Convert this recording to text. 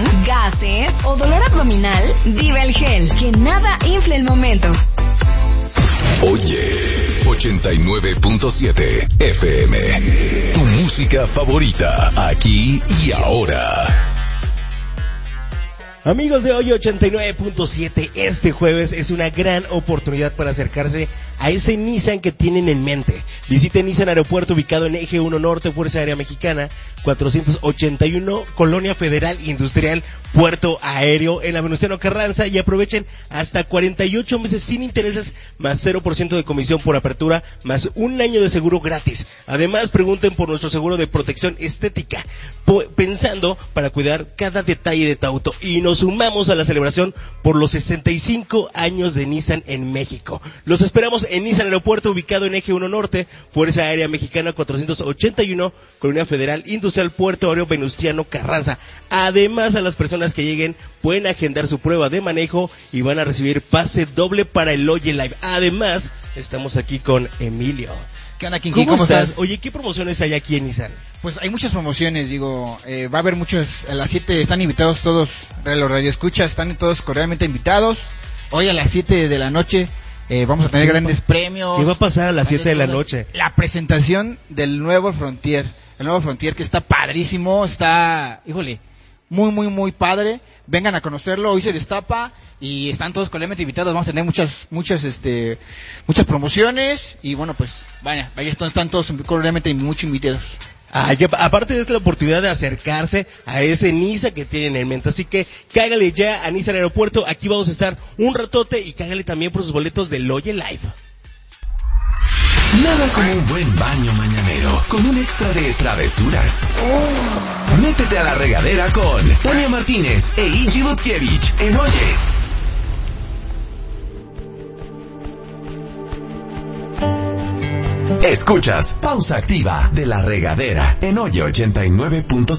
presión, gases o dolor abdominal, Divel Gel, que nada infle el momento. Oye, 89.7 FM, tu música favorita, aquí y ahora. Amigos de Hoy 89.7, este jueves es una gran oportunidad para acercarse a ese Nissan que tienen en mente. Visite Nissan Aeropuerto, ubicado en Eje 1 Norte, Fuerza Aérea Mexicana, 481, Colonia Federal Industrial, Puerto Aéreo, en la Venustiano Carranza, y aprovechen hasta 48 meses sin intereses, más 0% de comisión por apertura, más un año de seguro gratis. Además, pregunten por nuestro seguro de protección estética, pensando para cuidar cada detalle de tu auto, y nos sumamos a la celebración por los 65 años de Nissan en México. Los esperamos en Nissan Aeropuerto, ubicado en Eje 1 Norte, Fuerza Aérea Mexicana, 481, Colonia Federal Industrial, Puerto Aéreo, Venustiano Carranza. Además, a las personas que lleguen pueden agendar su prueba de manejo y van a recibir pase doble para el Oye Live. Además, estamos aquí con Emilio. ¿Qué onda, Kinky? ¿Cómo estás? Oye, ¿qué promociones hay aquí en Nissan? Pues hay muchas promociones, va a haber muchos. A las 7 están invitados todos, los radioescuchas están todos cordialmente invitados. Hoy a las 7 de la noche vamos a tener grandes premios. ¿Qué va a pasar a las 7 de la noche? La presentación del nuevo Frontier. El nuevo Frontier, que está padrísimo, está, muy padre. Vengan a conocerlo, hoy se destapa y están todos cordialmente invitados. Vamos a tener muchas promociones y bueno, pues vaya, están todos cordialmente mucho invitados. Aparte es la oportunidad de acercarse a ese Nissan que tienen en mente, así que cáigale ya a Nissan Aeropuerto. Aquí vamos a estar un ratote y cáigale también por sus boletos del Oye Live. Nada como un buen baño mañanero, con un extra de travesuras. Métete a la regadera con Tania Martínez e Iggy Lutkiewicz en Oye. Escuchas Pausa Activa de la Regadera en Oye 89.7.